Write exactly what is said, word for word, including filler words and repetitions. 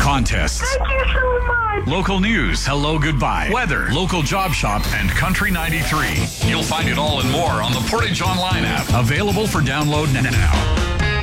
contests. Thank you so much. Local news, hello, goodbye, weather, local job shop, and Country ninety-three. You'll find it all and more on the Portage Online app. Available for download now.